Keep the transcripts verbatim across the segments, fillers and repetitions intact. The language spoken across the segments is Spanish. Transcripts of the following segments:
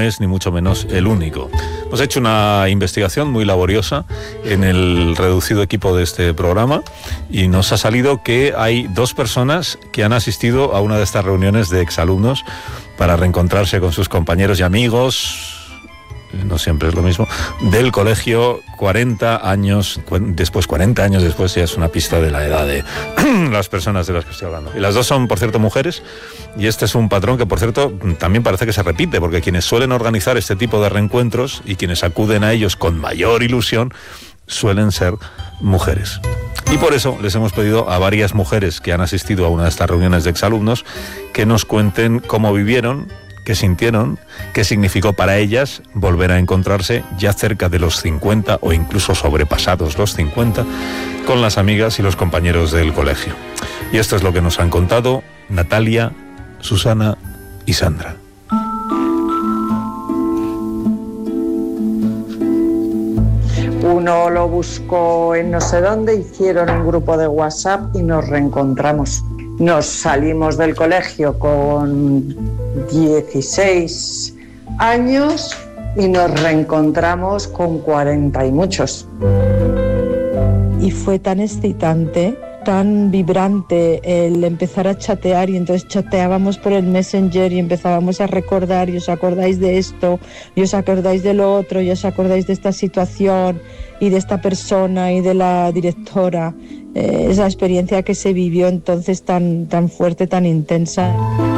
es ni mucho menos el único. Hemos hecho una investigación muy laboriosa en el reducido equipo de este programa y nos ha salido que hay dos personas que han asistido a una de estas reuniones de exalumnos para reencontrarse con sus compañeros y amigos, no siempre es lo mismo, del colegio cuarenta años después, cuarenta años después, ya es una pista de la edad de las personas de las que estoy hablando. Y las dos son, por cierto, mujeres, y este es un patrón que, por cierto, también parece que se repite, porque quienes suelen organizar este tipo de reencuentros y quienes acuden a ellos con mayor ilusión suelen ser mujeres. Y por eso les hemos pedido a varias mujeres que han asistido a una de estas reuniones de exalumnos que nos cuenten cómo vivieron, qué sintieron, qué significó para ellas volver a encontrarse ya cerca de los cincuenta o incluso sobrepasados los cincuenta con las amigas y los compañeros del colegio. Y esto es lo que nos han contado Natalia, Susana y Sandra. Uno lo buscó en no sé dónde, hicieron un grupo de WhatsApp y nos reencontramos. Nos salimos del colegio con dieciséis años y nos reencontramos con cuarenta y muchos. Y fue tan excitante, tan vibrante el empezar a chatear, y entonces chateábamos por el Messenger y empezábamos a recordar, y os acordáis de esto, y os acordáis de lo otro, y os acordáis de esta situación y de esta persona y de la directora. Eh, esa experiencia que se vivió entonces tan, tan fuerte, tan intensa.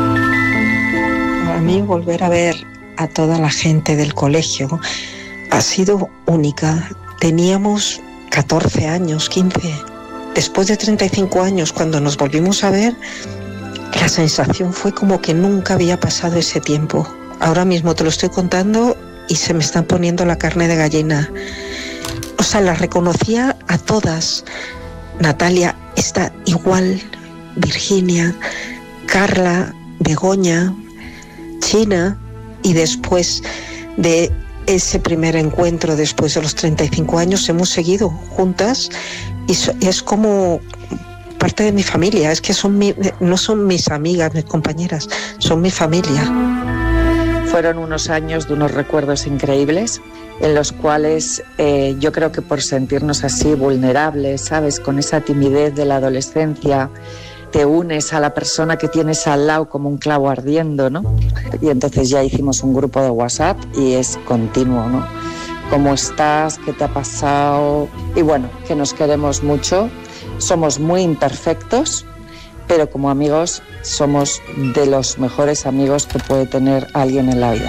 Para mí volver a ver a toda la gente del colegio ha sido única. Teníamos catorce años, quince. Después de treinta y cinco años, cuando nos volvimos a ver, la sensación fue como que nunca había pasado ese tiempo. Ahora mismo te lo estoy contando y se me está poniendo la carne de gallina. O sea, las reconocía a todas. Natalia está igual, Virginia, Carla, Begoña, China, y después de ese primer encuentro, después de los treinta y cinco años, hemos seguido juntas y es como parte de mi familia. Es que son mi, no son mis amigas, mis compañeras, son mi familia. Fueron unos años de unos recuerdos increíbles en los cuales eh, yo creo que por sentirnos así vulnerables, ¿sabes? Con esa timidez de la adolescencia, te unes a la persona que tienes al lado como un clavo ardiendo, ¿no? Y entonces ya hicimos un grupo de WhatsApp y es continuo, ¿no? ¿Cómo estás? ¿Qué te ha pasado? Y bueno, que nos queremos mucho, somos muy imperfectos, pero como amigos somos de los mejores amigos que puede tener alguien en la vida.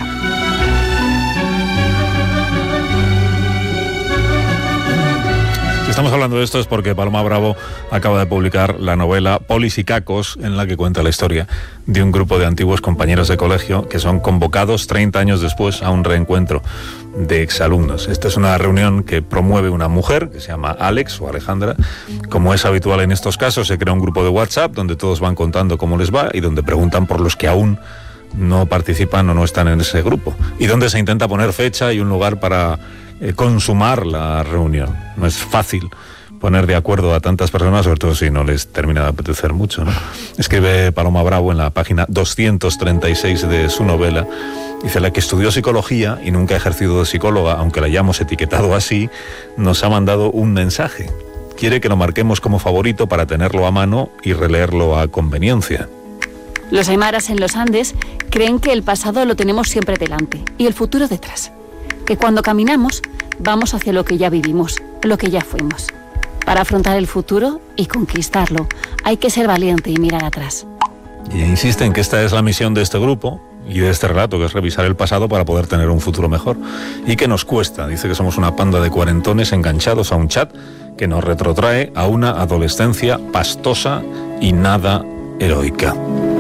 Estamos hablando de esto es porque Paloma Bravo acaba de publicar la novela Polis y Cacos, en la que cuenta la historia de un grupo de antiguos compañeros de colegio que son convocados treinta años después a un reencuentro de exalumnos. Esta es una reunión que promueve una mujer que se llama Alex o Alejandra. Como es habitual en estos casos, se crea un grupo de WhatsApp donde todos van contando cómo les va y donde preguntan por los que aún no participan o no están en ese grupo, y donde se intenta poner fecha y un lugar para eh, consumar la reunión. No es fácil poner de acuerdo a tantas personas, sobre todo si no les termina de apetecer mucho, ¿no? Escribe Paloma Bravo en la página doscientos treinta y seis de su novela, dice: la que estudió psicología y nunca ha ejercido de psicóloga, aunque la hayamos etiquetado así, nos ha mandado un mensaje. Quiere que lo marquemos como favorito para tenerlo a mano y releerlo a conveniencia. Los aymaras en los Andes creen que el pasado lo tenemos siempre delante y el futuro detrás. Que cuando caminamos, vamos hacia lo que ya vivimos, lo que ya fuimos. Para afrontar el futuro y conquistarlo, hay que ser valiente y mirar atrás. Y insiste en que esta es la misión de este grupo y de este relato, que es revisar el pasado para poder tener un futuro mejor. Y que nos cuesta. Dice que somos una panda de cuarentones enganchados a un chat que nos retrotrae a una adolescencia pastosa y nada heroica.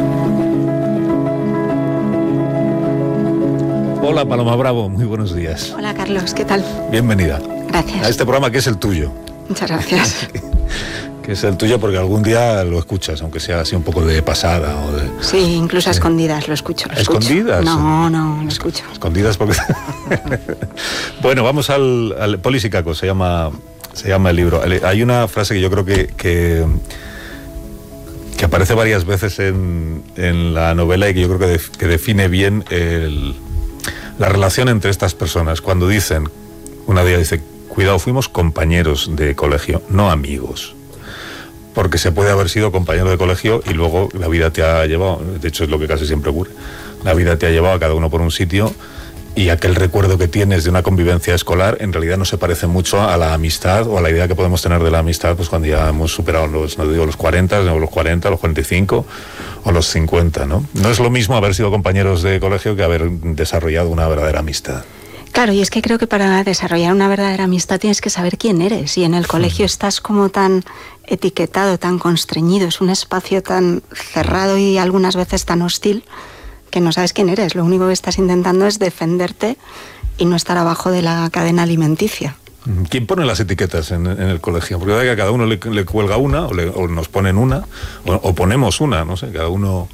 Hola Paloma Bravo, muy buenos días. Hola Carlos, ¿qué tal? Bienvenida. Gracias. A este programa que es el tuyo. Muchas gracias. Que es el tuyo porque algún día lo escuchas, aunque sea así un poco de pasada o de... Sí, incluso a sí. escondidas lo escucho. Lo ¿Escondidas? Escucho. No, no, lo escucho. Escondidas porque... Bueno, vamos al, al Polis y Cacos, se llama, se llama el libro. Hay una frase que yo creo que... que que aparece varias veces en, en la novela y que yo creo que, de, que define bien el... la relación entre estas personas, cuando dicen, una de ellas dice, cuidado, fuimos compañeros de colegio, no amigos. Porque se puede haber sido compañero de colegio y luego la vida te ha llevado, de hecho es lo que casi siempre ocurre, la vida te ha llevado a cada uno por un sitio y aquel recuerdo que tienes de una convivencia escolar en realidad no se parece mucho a la amistad o a la idea que podemos tener de la amistad pues cuando ya hemos superado los, no digo los cuarenta, no los cuarenta, los cuarenta y cinco o los cincuenta, ¿no? No es lo mismo haber sido compañeros de colegio que haber desarrollado una verdadera amistad. Claro, y es que creo que para desarrollar una verdadera amistad tienes que saber quién eres, y en el colegio estás como tan etiquetado, tan constreñido, es un espacio tan cerrado y algunas veces tan hostil que no sabes quién eres. Lo único que estás intentando es defenderte y no estar abajo de la cadena alimenticia. ¿Quién pone las etiquetas en, en el colegio? Porque que a cada uno le, le cuelga una, o, le, o nos ponen una, o, o ponemos una, no sé, cada uno...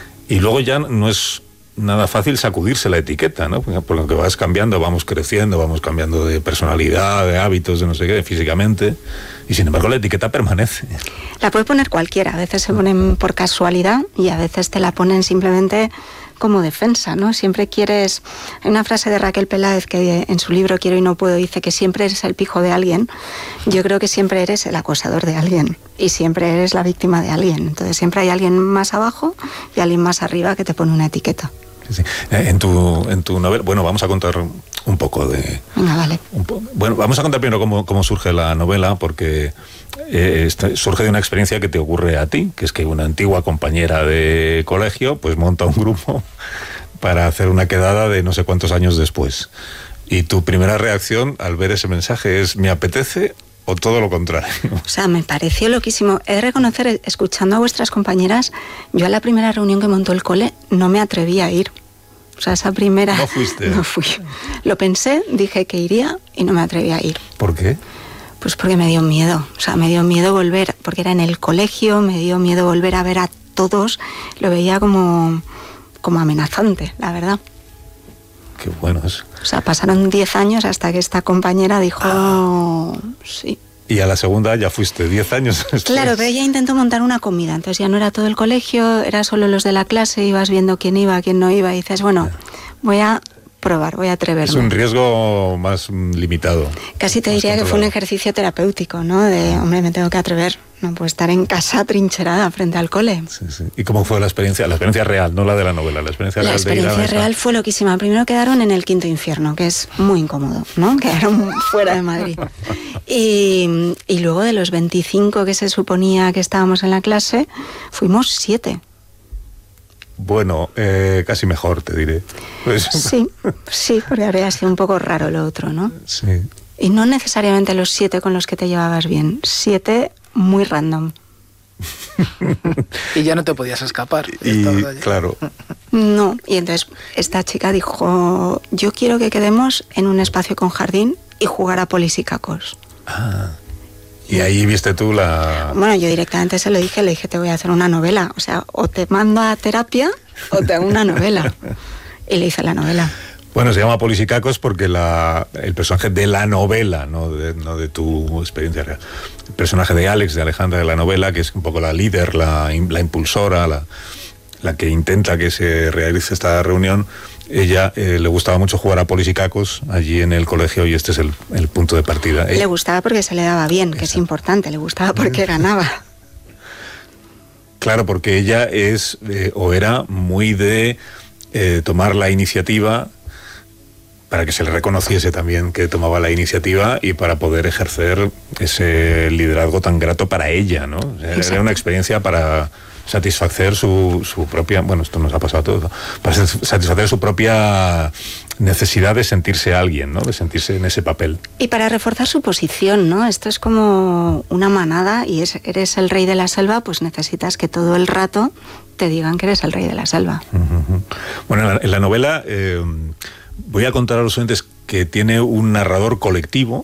Y luego ya no es nada fácil sacudirse la etiqueta, ¿no? Porque vas cambiando, vamos creciendo, vamos cambiando de personalidad, de hábitos, de no sé qué, físicamente, y sin embargo la etiqueta permanece. La puede poner cualquiera, a veces se ponen por casualidad y a veces te la ponen simplemente como defensa, ¿no? Siempre quieres... Hay una frase de Raquel Peláez que en su libro Quiero y no puedo dice que siempre eres el pijo de alguien. Yo creo que siempre eres el acosador de alguien y siempre eres la víctima de alguien. Entonces siempre hay alguien más abajo y alguien más arriba que te pone una etiqueta. Sí, sí. En tu, en tu novela, bueno, vamos a contar un poco de... Venga, vale. Un po, bueno, vamos a contar primero cómo, cómo surge la novela, porque eh, esta, surge de una experiencia que te ocurre a ti, que es que una antigua compañera de colegio, pues monta un grupo para hacer una quedada de no sé cuántos años después. Y tu primera reacción al ver ese mensaje es, ¿me apetece o todo lo contrario? O sea, me pareció loquísimo. He de reconocer, escuchando a vuestras compañeras, yo a la primera reunión que montó el cole no me atreví a ir. O sea, esa primera... ¿No fuiste? No fui. Lo pensé, dije que iría y no me atreví a ir. ¿Por qué? Pues porque me dio miedo. O sea, me dio miedo volver, porque era en el colegio, me dio miedo volver a ver a todos. Lo veía como, como amenazante, la verdad. Qué bueno eso. O sea, pasaron diez años hasta que esta compañera dijo... Ah. Sí. Y a la segunda ya fuiste diez años después. Claro, pero ella intentó montar una comida, entonces ya no era todo el colegio, era solo los de la clase, ibas viendo quién iba, quién no iba, y dices, bueno, voy a probar, voy a atreverme. Es un riesgo más limitado. Casi te diría que fue un ejercicio terapéutico, ¿no? De, hombre, me tengo que atrever, no puedo estar en casa trincherada frente al cole. Sí, sí. ¿Y cómo fue la experiencia? La experiencia real, no la de la novela, la experiencia la real. La experiencia de real fue loquísima. Primero quedaron en el quinto infierno, que es muy incómodo, ¿no? Quedaron fuera de Madrid. Y, y luego de los veinticinco que se suponía que estábamos en la clase, fuimos siete. Bueno, eh, casi mejor, te diré. Pues... Sí, sí, porque habría sido un poco raro lo otro, ¿no? Sí. Y no necesariamente los siete con los que te llevabas bien, siete muy random. Y ya no te podías escapar. Y claro. No, y entonces esta chica dijo, yo quiero que quedemos en un espacio con jardín y jugar a polis y cacos. Ah. Y ahí viste tú la... Bueno, yo directamente se lo dije, le dije, te voy a hacer una novela. O sea, o te mando a terapia o te hago una novela. Y le hice la novela. Bueno, se llama Polis y Cacos porque la, el personaje de la novela, no de, no de tu experiencia real. El personaje de Alex, de Alejandra de la novela, que es un poco la líder, la, la impulsora, la, la que intenta que se realice esta reunión. Ella eh, le gustaba mucho jugar a Polis y Cacos allí en el colegio y este es el, el punto de partida. Le gustaba porque se le daba bien, que es importante, le gustaba porque ganaba. Claro, porque ella es eh, o era muy de eh, tomar la iniciativa para que se le reconociese también que tomaba la iniciativa y para poder ejercer ese liderazgo tan grato para ella, ¿no? O sea, era una experiencia para satisfacer su, su propia, bueno, esto nos ha pasado a todos, para satisfacer su propia necesidad de sentirse alguien, ¿no? De sentirse en ese papel. Y para reforzar su posición, ¿no? Esto es como una manada y es, eres el rey de la selva, pues necesitas que todo el rato te digan que eres el rey de la selva. Uh-huh. Bueno, en la, en la novela eh, voy a contar a los oyentes que tiene un narrador colectivo,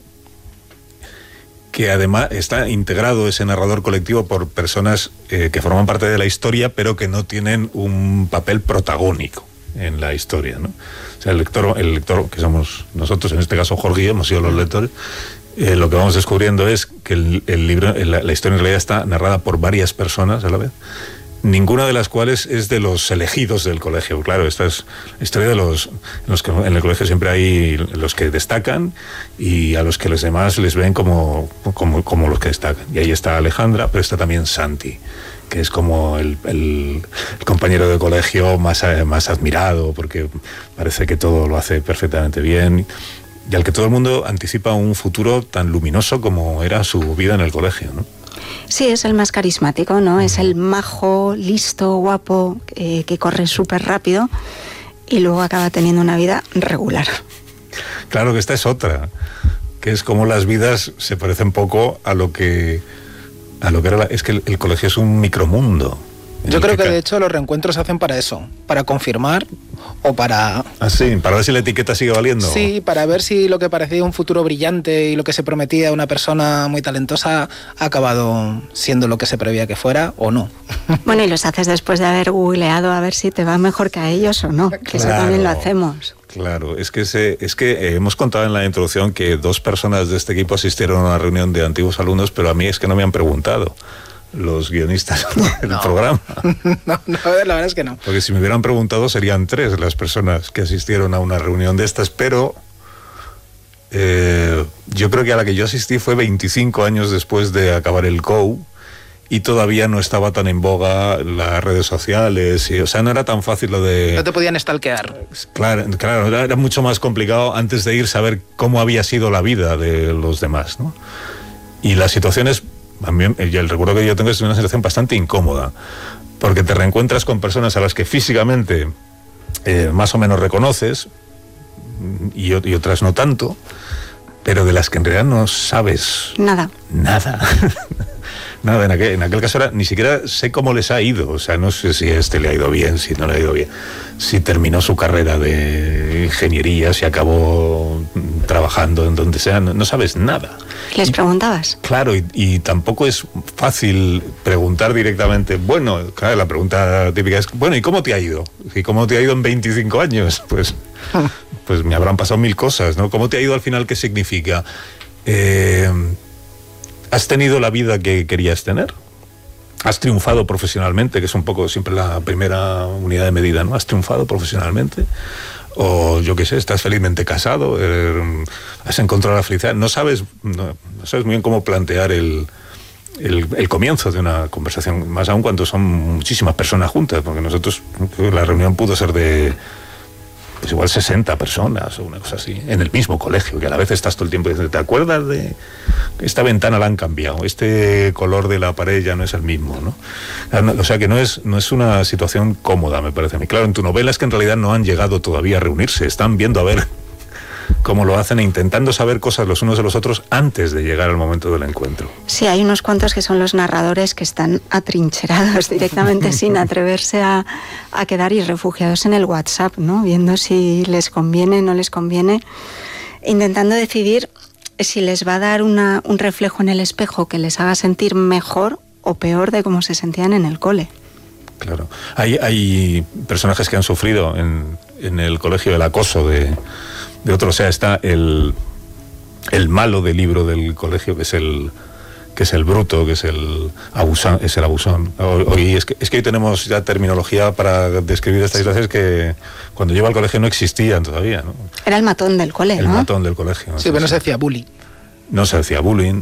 que además está integrado ese narrador colectivo por personas eh, que forman parte de la historia, pero que no tienen un papel protagónico en la historia, ¿no? O sea, el lector, el lector que somos nosotros, en este caso Jorge, hemos sido los lectores, eh, lo que vamos descubriendo es que el, el libro, la, la historia en realidad está narrada por varias personas a la vez, ninguna de las cuales es de los elegidos del colegio. Claro, esta es la historia de los, los que en el colegio siempre hay los que destacan y a los que los demás les ven como, como, como los que destacan. Y ahí está Alejandra, pero está también Santi, que es como el, el, el compañero de colegio más, más admirado, porque parece que todo lo hace perfectamente bien, y al que todo el mundo anticipa un futuro tan luminoso como era su vida en el colegio, ¿no? Sí, es el más carismático, ¿no? Es el majo, listo, guapo, eh, que corre súper rápido y luego acaba teniendo una vida regular. Claro que esta es otra, que es como las vidas se parecen poco a lo que a lo que era la, es que el, el colegio es un micromundo. Yo creo que, que de hecho los reencuentros se hacen para eso, para confirmar o para... Ah, sí, para ver si la etiqueta sigue valiendo. Sí, para ver si lo que parecía un futuro brillante y lo que se prometía una persona muy talentosa ha acabado siendo lo que se prevía que fuera o no. Bueno, y los haces después de haber googleado a ver si te va mejor que a ellos o no, que claro, eso también lo hacemos. Claro, es que, se, es que eh, hemos contado en la introducción que dos personas de este equipo asistieron a una reunión de antiguos alumnos, pero a mí es que no me han preguntado los guionistas del no. programa. No, no, la verdad es que no. Porque si me hubieran preguntado serían tres las personas que asistieron a una reunión de estas, pero eh, yo creo que a la que yo asistí fue veinticinco años después de acabar el C O U y todavía no estaba tan en boga las redes sociales, y, o sea, no era tan fácil lo de... No te podían stalkear. Claro, claro, era, era mucho más complicado antes de ir saber cómo había sido la vida de los demás, ¿no? Y las situaciones... También, el recuerdo que yo tengo es una situación bastante incómoda, porque te reencuentras con personas a las que físicamente eh, más o menos reconoces y, y otras no tanto, pero de las que en realidad no sabes nada. Nada. Nada, en aquel, en aquel caso era, ni siquiera sé cómo les ha ido, o sea, no sé si a este le ha ido bien, si no le ha ido bien, si terminó su carrera de ingeniería, si acabó trabajando en donde sea, no, no sabes nada. ¿Les preguntabas? Y, claro, y, y tampoco es fácil preguntar directamente, bueno, claro, la pregunta típica es, bueno, ¿y cómo te ha ido? ¿Y cómo te ha ido en veinticinco años? Pues, pues me habrán pasado mil cosas, ¿no? ¿Cómo te ha ido al final? ¿Qué significa? Eh... ¿Has tenido la vida que querías tener? ¿Has triunfado profesionalmente? Que es un poco siempre la primera unidad de medida, ¿no? ¿Has triunfado profesionalmente? O yo qué sé, estás felizmente casado, eh, has encontrado la felicidad. No sabes, no, no sabes muy bien cómo plantear el, el, el comienzo de una conversación, más aún cuando son muchísimas personas juntas, porque nosotros, la reunión pudo ser de... pues igual sesenta personas o una cosa así, en el mismo colegio, que a la vez estás todo el tiempo diciendo, ¿te acuerdas de esta ventana la han cambiado? Este color de la pared ya no es el mismo, ¿no? O sea que no es, no es una situación cómoda, me parece a mí. Claro, en tu novela es que en realidad no han llegado todavía a reunirse, están viendo a ver cómo lo hacen e intentando saber cosas los unos de los otros antes de llegar al momento del encuentro. Sí, hay unos cuantos que son los narradores que están atrincherados directamente sin atreverse a, a quedar y refugiados en el WhatsApp, ¿no? Viendo si les conviene, no les conviene, intentando decidir si les va a dar una, un reflejo en el espejo que les haga sentir mejor o peor de cómo se sentían en el cole. Claro. Hay, hay personajes que han sufrido en, en el colegio el acoso de... de otro, o sea, está el, el malo del libro del colegio, que es el que es el bruto, que es el abusón, es el abusón. Hoy es que, es que hoy tenemos ya terminología para describir estas situaciones que cuando lleva al colegio no existían todavía, ¿no? Era el matón del cole, el ¿no? El matón del colegio. Sí, pero no se decía bullying. No se decía bullying,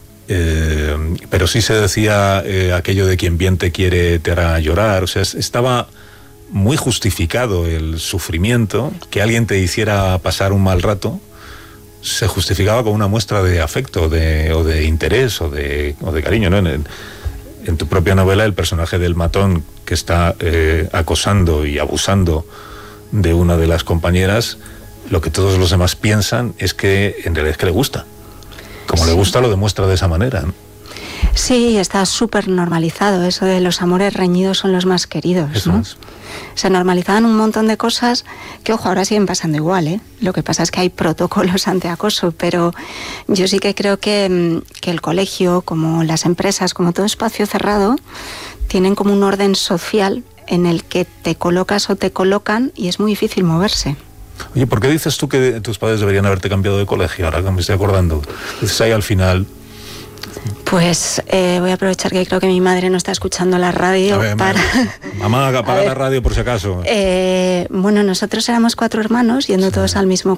eh, pero sí se decía eh, aquello de quien bien te quiere te hará llorar, o sea, estaba muy justificado el sufrimiento, que alguien te hiciera pasar un mal rato, se justificaba con una muestra de afecto de, o de interés o de, o de cariño, ¿no? En, en tu propia novela, el personaje del matón que está eh, acosando y abusando de una de las compañeras, lo que todos los demás piensan es que en realidad es que le gusta. Como sí. Le gusta, lo demuestra de esa manera, ¿no? Sí, está súper normalizado eso de los amores reñidos son los más queridos, eso ¿no? Es. Se normalizaban un montón de cosas que, ojo, ahora siguen pasando igual, ¿eh? Lo que pasa es que hay protocolos ante acoso, pero yo sí que creo que, que el colegio, como las empresas, como todo espacio cerrado, tienen como un orden social en el que te colocas o te colocan y es muy difícil moverse. Oye, ¿por qué dices tú que tus padres deberían haberte cambiado de colegio? Ahora que me estoy acordando. Dices ahí al final... Pues eh, voy a aprovechar que creo que mi madre no está escuchando la radio. A ver, para... Mamá, apaga la radio por si acaso. Eh, bueno, nosotros éramos cuatro hermanos yendo sí. todos al mismo